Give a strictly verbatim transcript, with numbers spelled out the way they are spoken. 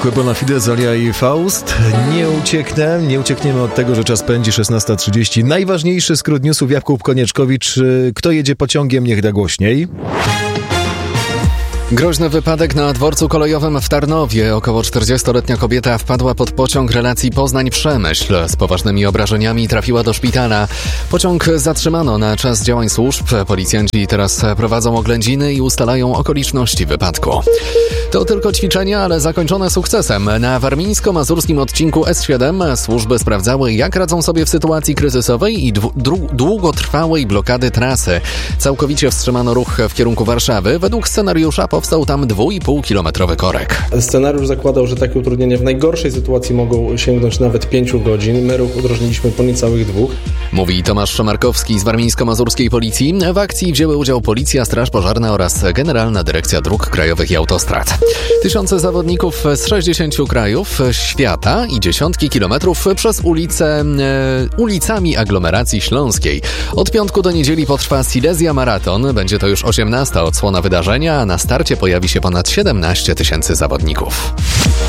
Que bona fide, Zalia i Faust. Nie ucieknę, nie uciekniemy od tego, że czas pędzi, szesnasta trzydzieści. Najważniejszy skrót newsów, Jakub Konieczkowicz. Kto jedzie pociągiem, niech da głośniej. Groźny wypadek na dworcu kolejowym w Tarnowie. Około czterdziestoletnia kobieta wpadła pod pociąg relacji Poznań-Przemyśl. Z poważnymi obrażeniami trafiła do szpitala. Pociąg zatrzymano na czas działań służb. Policjanci teraz prowadzą oględziny i ustalają okoliczności wypadku. To tylko ćwiczenia, ale zakończone sukcesem. Na warmińsko-mazurskim odcinku S siedem służby sprawdzały, jak radzą sobie w sytuacji kryzysowej i dłu- długotrwałej blokady trasy. Całkowicie wstrzymano ruch w kierunku Warszawy. Według scenariusza powstał tam dwuipółkilometrowy korek. Scenariusz zakładał, że takie utrudnienia w najgorszej sytuacji mogą sięgnąć nawet pięciu godzin. My ruch udrożniliśmy po niecałych dwóch. Mówi Tomasz Szomarkowski z warmińsko-mazurskiej policji. W akcji wzięły udział Policja, Straż Pożarna oraz Generalna Dyrekcja Dróg Krajowych i Autostrad. Tysiące zawodników z sześćdziesięciu krajów świata i dziesiątki kilometrów przez ulice, e, ulicami aglomeracji śląskiej. Od piątku do niedzieli potrwa Silesia Marathon. Będzie to już osiemnasta odsłona wydarzenia, a na starcie pojawi się ponad siedemnaście tysięcy zawodników.